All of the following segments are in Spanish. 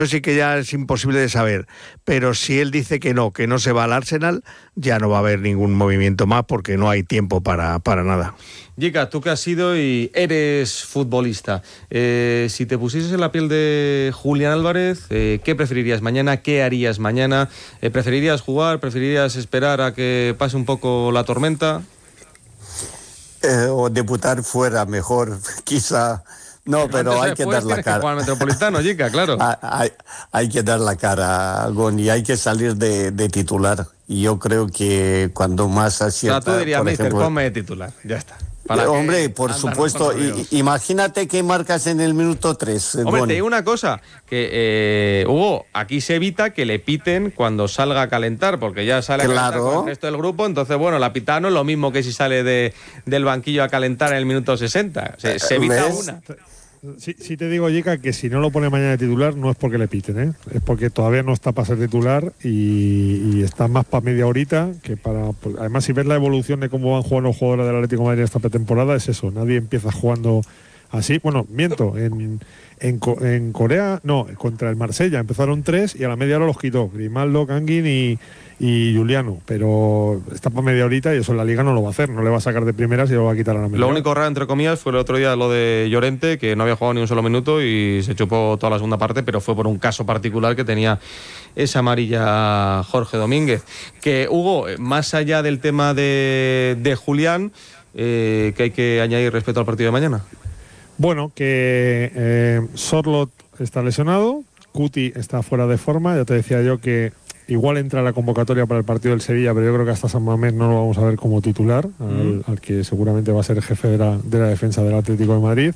sí que ya es imposible de saber, pero si él dice que no se va al Arsenal, ya no va a haber ningún movimiento más porque no hay tiempo para nada. Jica, tú que has sido y eres futbolista, si te pusieses en la piel de Julián Álvarez, ¿qué preferirías mañana? ¿Qué harías mañana? ¿Preferirías jugar? ¿Preferirías esperar a que pase un poco la tormenta? O debutar fuera mejor, quizá. No, pero hay que dar la cara. Que jugar al Metropolitano, Jica, claro. Hay que dar la cara, Goni, hay que salir de titular. Y yo creo que cuando más acierta... O sea, tú dirías, mister, ponme de titular, ya está. Hombre, por supuesto, imagínate que marcas en el minuto 3. Hombre, te digo una cosa, que Hugo, aquí se evita que le piten cuando salga a calentar, porque ya sale a calentar con el resto del grupo, entonces, bueno, la pitada no es lo mismo que si sale del banquillo a calentar en el minuto 60, se evita una. Sí te digo, Jica, que si no lo pone mañana de titular no es porque le piten, es porque todavía no está para ser titular y está más para media horita que para... Además, si ves la evolución de cómo van jugando los jugadores del Atlético de Madrid esta pretemporada, es eso, nadie empieza jugando así. Bueno, miento, en Corea, no, contra el Marsella empezaron 3 y a la media hora los quitó Grimaldo, Kangin y Juliano, pero está para media horita y eso en la Liga no lo va a hacer, no le va a sacar de primeras y lo va a quitar a la media. Lo único raro, entre comillas, fue el otro día lo de Llorente, que no había jugado ni un solo minuto y se chupó toda la segunda parte, pero fue por un caso particular que tenía esa amarilla Jorge Domínguez. Que, Hugo, más allá del tema de Julián, que hay que añadir respecto al partido de mañana. Bueno, que Sorloth está lesionado, Cuti está fuera de forma, ya te decía yo que igual entra la convocatoria para el partido del Sevilla, pero yo creo que hasta San Mamés no lo vamos a ver como titular, al que seguramente va a ser el jefe de la defensa del Atlético de Madrid.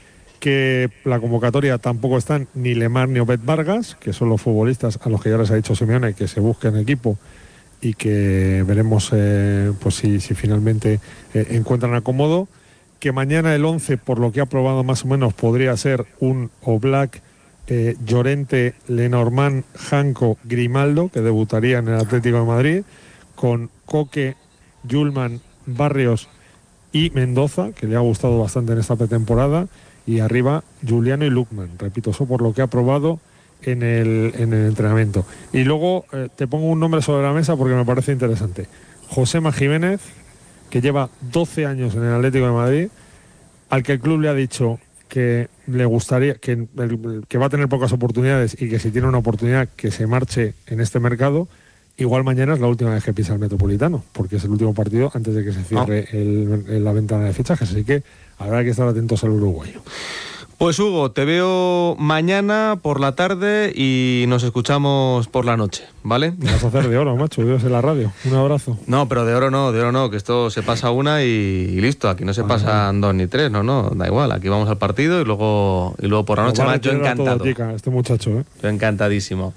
Que la convocatoria tampoco están ni Lemar ni Obed Vargas, que son los futbolistas a los que ya les ha dicho Simeone que se busquen equipo y que veremos pues si finalmente encuentran acomodo. Que mañana el 11, por lo que ha probado más o menos, podría ser un Oblak, Llorente, Lenormand, Janko, Grimaldo, que debutaría en el Atlético de Madrid, con Coque, Yulman, Barrios y Mendoza, que le ha gustado bastante en esta pretemporada, y arriba Juliano y Lukman. Repito, eso por lo que ha probado en el entrenamiento. Y luego te pongo un nombre sobre la mesa porque me parece interesante. Josema Jiménez, que lleva 12 años en el Atlético de Madrid, al que el club le ha dicho que le gustaría, que va a tener pocas oportunidades y que si tiene una oportunidad que se marche en este mercado. Igual mañana es la última vez que pisa el Metropolitano, porque es el último partido antes de que se cierre la ventana de fichajes, así que habrá que estar atentos al uruguayo. Pues Hugo, te veo mañana por la tarde y nos escuchamos por la noche, ¿vale? Me vas a hacer de oro, macho, Dios en la radio. Un abrazo. No, pero de oro no, que esto se pasa una y listo, aquí no se pasan 2 ni 3, no, da igual, aquí vamos al partido y luego por la noche más, yo encantado. Todo, chica, este muchacho, Yo encantadísimo.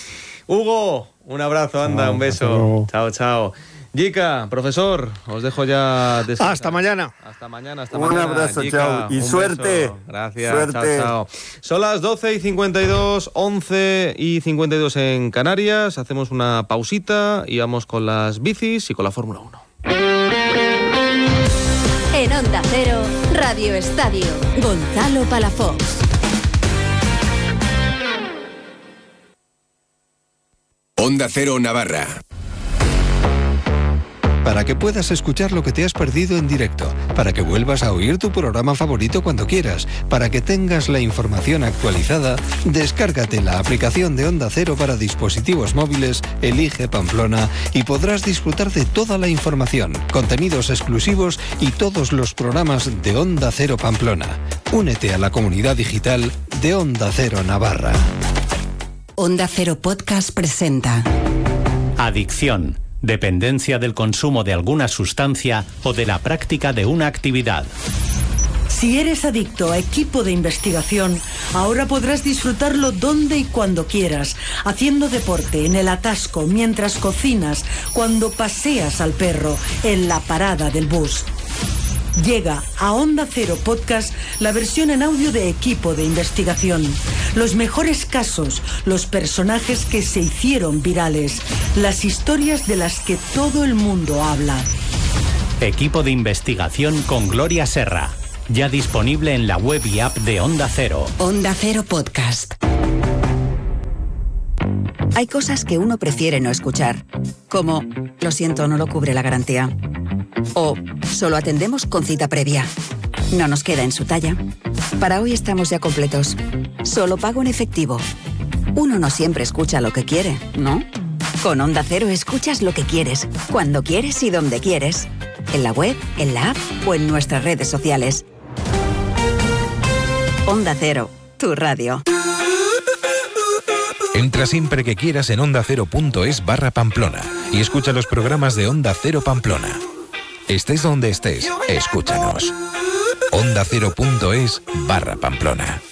Hugo, un abrazo, anda, un beso. Chao. Jica, profesor, os dejo ya descansar. Hasta mañana. Hasta Un mañana. abrazo, Jica, chao. Y suerte. Beso. Gracias, suerte. Chao. Son las 12:52, 11:52 en Canarias. Hacemos una pausita y vamos con las bicis y con la Fórmula 1. En Onda Cero, Radio Estadio, Gonzalo Palafox. Onda Cero Navarra. Para que puedas escuchar lo que te has perdido en directo, para que vuelvas a oír tu programa favorito cuando quieras, para que tengas la información actualizada, descárgate la aplicación de Onda Cero para dispositivos móviles, elige Pamplona y podrás disfrutar de toda la información, contenidos exclusivos y todos los programas de Onda Cero Pamplona. Únete a la comunidad digital de Onda Cero Navarra. Onda Cero Podcast presenta Adicción. Dependencia del consumo de alguna sustancia o de la práctica de una actividad. Si eres adicto a Equipo de Investigación, ahora podrás disfrutarlo donde y cuando quieras, haciendo deporte, en el atasco, mientras cocinas, cuando paseas al perro, en la parada del bus. Llega a Onda Cero Podcast la versión en audio de Equipo de Investigación. Los mejores casos, los personajes que se hicieron virales, las historias de las que todo el mundo habla. Equipo de Investigación con Gloria Serra. Ya disponible en la web y app de Onda Cero. Onda Cero Podcast. Hay cosas que uno prefiere no escuchar, como lo siento, no lo cubre la garantía. O solo atendemos con cita previa. No nos queda en su talla. Para hoy estamos ya completos. Solo pago en efectivo. Uno no siempre escucha lo que quiere, ¿no? Con Onda Cero escuchas lo que quieres, cuando quieres y donde quieres. En la web, en la app o en nuestras redes sociales. Onda Cero, tu radio. Entra siempre que quieras en ondacero.es/Pamplona y escucha los programas de Onda Cero Pamplona. Estés donde estés, escúchanos. ondacero.es/Pamplona.